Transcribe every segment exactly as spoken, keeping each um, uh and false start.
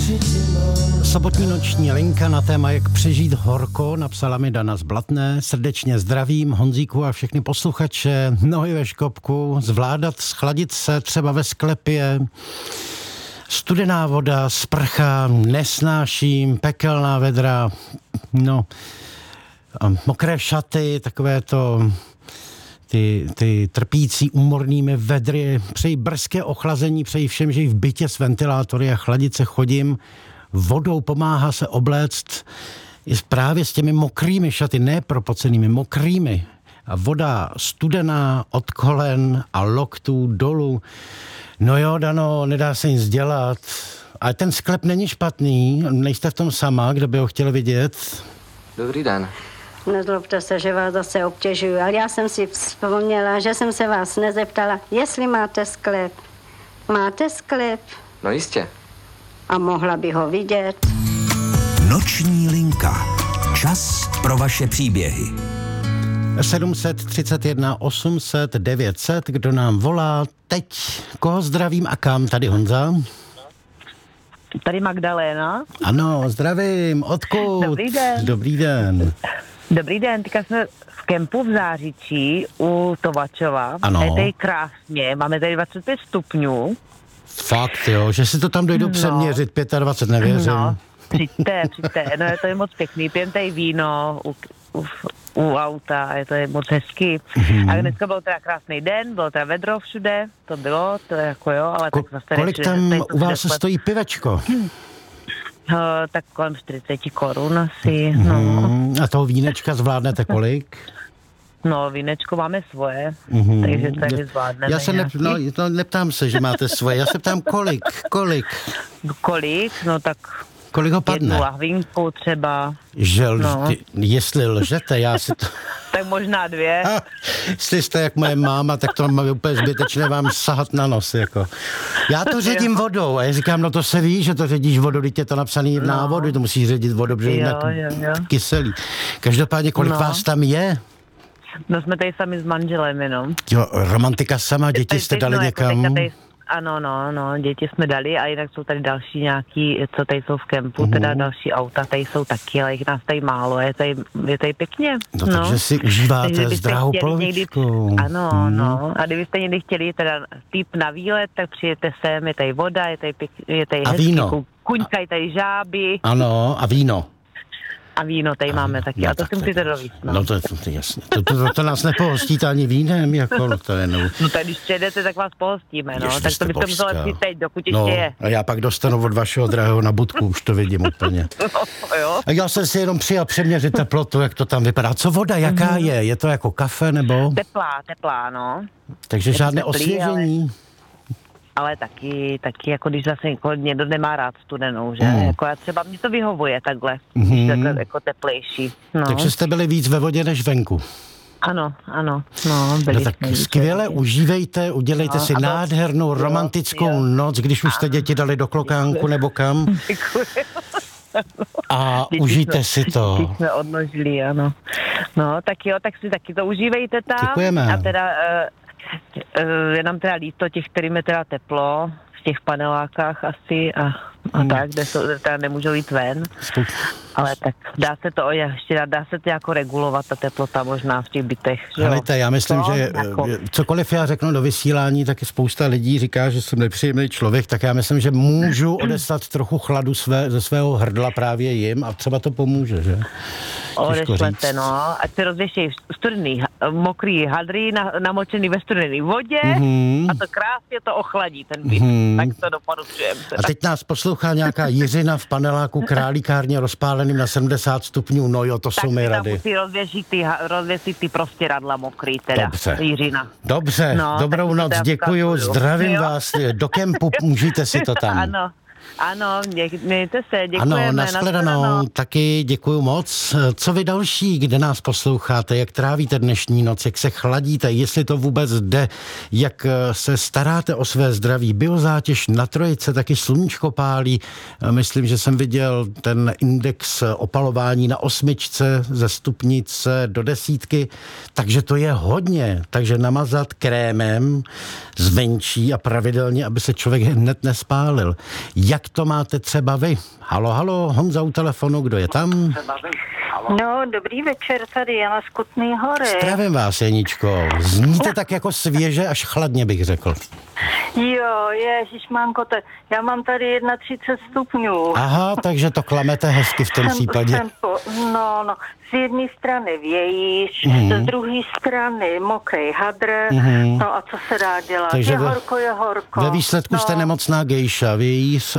Sobotní noční linka na téma, jak přežít horko, napsala mi Dana z Blatné. Srdečně zdravím Honzíku a všechny posluchače. Nohy ve škopku, zvládat schladit se třeba ve sklepě. Studená voda, sprcha, nesnáším, pekelná vedra, no, a mokré šaty, takové to, ty, ty trpící úmornými vedry. Přeji brzké ochlazení, přeji všem, že i v bytě s ventilátory a chladit se chodím. Vodou pomáhá se obléct i právě s těmi mokrými šaty, ne propocenými, mokrými. A voda studená od kolen a loktů dolů. No jo, Dano, nedá se nic dělat. Ale ten sklep není špatný, nejste v tom sama, kdo by ho chtěl vidět. Dobrý den. Nezlobte se, že vás zase obtěžuju, ale já jsem si vzpomněla, že jsem se vás nezeptala, jestli máte sklep. Máte sklep? No jistě. A mohla by ho vidět. Noční linka. Čas pro vaše příběhy. sedm set třicet jedna osm set devět set, kdo nám volá teď? Koho zdravím a kam? Tady Honza. Tady Magdaléna. Ano, zdravím. Odkud? Dobrý den. Dobrý den. Dobrý den, teďka jsme v kempu v Zářičí u Tovačova. Ano. Je tady krásně, máme tady dvacet pět stupňů. Fakt jo, že si to tam dojdu no. přeměřit, dvacet pět, nevěřím. No, přijďte, přijďte, no je to je moc pěkný, pijem tady víno u, u, u auta a je to je moc hezký. Mm. A dneska byl teda krásný den, bylo teda vedro všude, to bylo, to jako jo, ale Ko- tak zase... Kolik než, tam tady u vás let... stojí pivečko? Uh, tak kolem čtyřicet korun asi, mm. no. A toho vínečka zvládnete kolik? No, vínečko máme svoje, mm-hmm. takže tady zvládneme. Já se ne, no, no, neptám se, že máte svoje, já se ptám kolik, kolik? Kolik? No tak... Kolik ho padne? Jednu lahvinku třeba. Že lž, no. ty, jestli lžete, já si to... Tak možná dvě. Ha, jestli jste jak moje máma, tak to mám úplně zbytečné vám sahat na nos, jako. Já to ředím vodou a já říkám, no to se ví, že to ředíš vodou, teď je to napsaný v no. návodu, to musíš ředit vodou, protože jinak kyselý. Každopádně, kolik no. vás tam je? No jsme tady sami s manželem jenom. Jo, romantika sama, děti teď, jste dali no, někam? Jako tady, ano, no, no, děti jsme dali a jinak jsou tady další nějaký, co tady jsou v kempu, uh-huh. teda další auta, tady jsou taky, ale jich nás tady málo, je tady, je tady pěkně. No, no. Takže si užíváte s drahou polovičkou. Ano, hmm. no, a kdybyste někdy chtěli teda typ na výlet, tak přijete sem, je tady voda, je tady, pěk, je tady a hezký, víno. Kuňka, je tady žáby. Ano, a víno. A víno tady a, máme taky, no, a to si musíte dovíct. No, no to je to, jasně. To, to, to, to nás nepohostíte ani vínem, jako to je no. No tak když přijedete, tak vás pohostíme, no. Jež, tak to byste museli přijít teď, dokud no, ještě je. A já pak dostanu od vašeho drahého na budku, už to vidím úplně. No, jo. A já jsem si jenom přijel přeměřit teplotu, jak to tam vypadá. Co voda, jaká mm-hmm. je? Je to jako kafe, nebo? Teplá, teplá, no. Takže je žádné teplý, osvěžení? Ale... Ale taky, taky jako když zase jako někdo nemá rád studenou, že? Mm. Jako já třeba mě to vyhovuje takhle, mm. takhle jako teplejší. No. Takže jste byli víc ve vodě než venku? Ano, ano, no, byli no tak skvěle víc. Užívejte, udělejte no, si nádhernou to, romantickou jo. noc, když už jste děti dali do klokánku nebo kam. Děkuji. A děti užijte jsme, si to. Děti jsme odnožili, ano. No, tak jo, tak si taky to užívejte tam. Děkujeme. A teda... Uh, je nám teda líto těch, kterým je teda teplo, v těch panelákách asi a, a hmm. tak, kde jsou, teda nemůžou jít ven. Spou- Ale tak dá se to ještě dá se to jako regulovat, ta teplota možná v těch bytech. Helejte, já myslím, to, že jako... cokoliv já řeknu do vysílání, tak spousta lidí říká, že jsem nepříjemný člověk, tak já myslím, že můžu odeslat trochu chladu své, ze svého hrdla právě jim a třeba to pomůže, že? Odešlete, no, ať se rozvěšejí studený, mokrý hadry na, namočený ve studený vodě mm-hmm. a to krásně to ochladí ten byt. Mm-hmm. Tak to doporučujeme. A teď nás poslouchá nějaká Jiřina v paneláku králíkárně rozpáleným na sedmdesát stupňů, no jo, to tak jsou mi rady. Tak musí rozvěšit ty, rozvěsit ty prostěradla mokrý teda, dobře. Jiřina. Dobře, no, dobrou noc, děkuju, zdravím jo. vás, do kempu, můžete si to tam. Ano. Ano, mějte se, děkujeme. Ano, nashledanou, taky děkuju moc. Co vy další, kde nás posloucháte, jak trávíte dnešní noc, jak se chladíte, jestli to vůbec jde, jak se staráte o své zdraví. Biozátěž na trojice, taky sluníčko pálí. Myslím, že jsem viděl ten index opalování na osmičce ze stupnice do desítky, takže to je hodně. Takže namazat krémem zvenčí a pravidelně, aby se člověk hned nespálil. Jak jak to máte třeba vy. Halo, halo, Honza u telefonu, kdo je tam? No, dobrý večer, tady Jana z Kutný Hory. Zdravím vás, Jeničko. Zníte tak jako svěže, až chladně bych řekl. Jo, ježišmanko, to, já mám tady třicet jedna stupňů. Aha, takže to klamete hezky v tom jsem, případě. Jsem po, no, no, z jedné strany vějíš, mm. z druhé strany mokrý hadr, mm. no a co se dá dělat? Takže je ve, horko, je horko. Ve výsledku no. jste nemocná gejša, vějíš.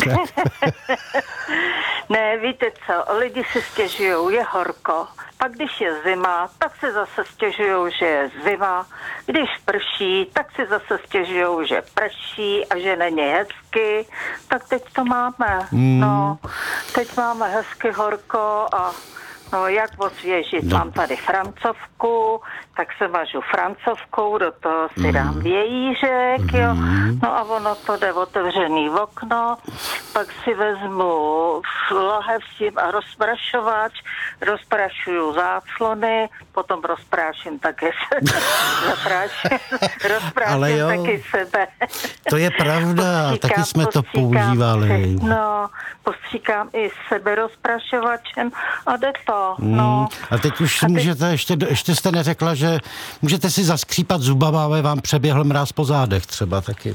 Ne, víte co, lidi si stěžujou, je horko. Pak když je zima, tak si zase stěžujou, že je zima. Když prší, tak si zase stěžujou, že prší a že není hezky. Tak teď to máme. Mm. No, teď máme hezky horko a no, jak osvěžit? No. Mám tady francovku, tak se mažu francovkou, do toho si mm. dám vějířek, mm. jo. No a ono to jde otevřený v okno, pak si vezmu lahev s tím a rozprašovač, rozprašuju záclony, potom rozpráším také se, zapráším, rozpráším taky sebe. To je pravda, postříkám, taky jsme to používali. No, postříkám i sebe rozprašovačem a jde to. Mm. No. A teď už a teď... můžete, ještě, ještě jste neřekla, že můžete si zaskřípat zubama, ale vám přeběhl mráz po zádech třeba taky.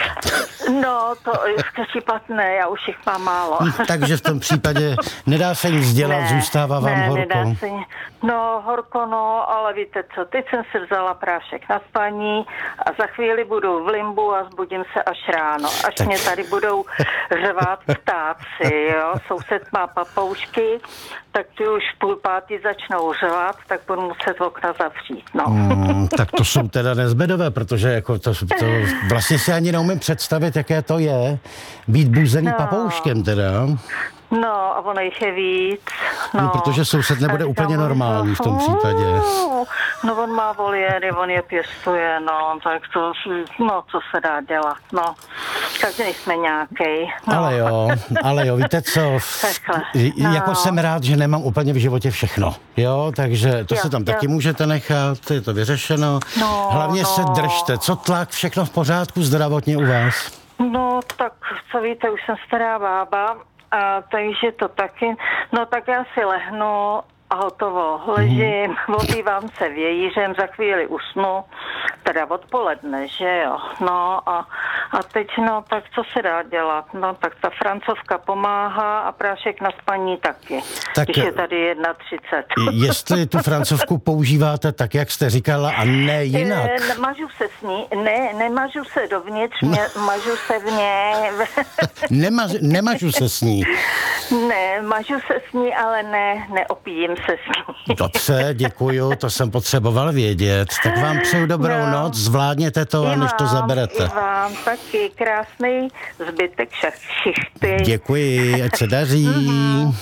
No, to skřípat ne, já už jich mám málo. Takže v tom případě nedá se nic dělat, ne, zůstává vám ne, horko. Nedá se, no, horko, no, ale víte co, teď jsem si vzala prášek na spaní a za chvíli budu v limbu a zbudím se až ráno. Až tak. Mě tady budou řvát ptáci, jo. Soused má papoušky, tak ty už půl pátý začnou řvát, tak budu muset okna zavřít, no. Mm, tak to jsou teda nezbedové, protože jako to, to vlastně si ani neumím představit, jaké to je být buzený no. papouškem teda. No, a ono jich je víc. No, no protože soused nebude úplně normální v tom případě. No, on má voliéry, on je pěstuje, no, tak to, no, co se dá dělat, no. Takže nejsme nějakej. No. Ale jo, ale jo, víte co, Takhle, no. jako no. jsem rád, že nemám úplně v životě všechno, jo, takže to jo, se tam jo. taky můžete nechat, je to vyřešeno. No, Hlavně no. se držte, co tlak, všechno v pořádku zdravotně u vás? No, tak, co víte, už jsem stará bába, a takže to taky, no tak já si lehnu a hotovo. Ležím, mm. obývám se vějířem, za chvíli usnu, teda odpoledne, že jo. No a, a teď, no tak co se dá dělat? No tak ta francovka pomáhá a prášek na spaní taky, tak, když je tady třicet jedna. Jestli tu francovku používáte tak, jak jste říkala, a ne jinak. E, mažu se s ní, ne, nemažu se dovnitř, mě, mažu se v ně. Nemaž, nemažu se s ní. Ne, mažu se s ní, ale ne, neopijím se s ní. Dobře, děkuju, to jsem potřeboval vědět. Tak vám přeju dobrou no. noc, zvládněte to, I než vám, to zaberete. I vám taky krásný zbytek šichty. Děkuji, ať se daří. Mm-hmm.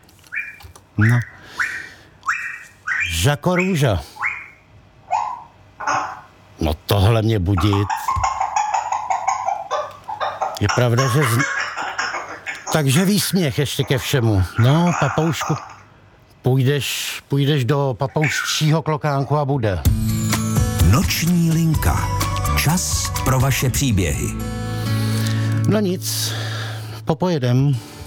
No. Žako Růža. No tohle mě budit. Je pravda, že... Z... Takže výsměch ještě ke všemu. No, papoušku. Půjdeš, půjdeš do papouščího klokánku a bude. Noční linka. Čas pro vaše příběhy. No nic, popojedem.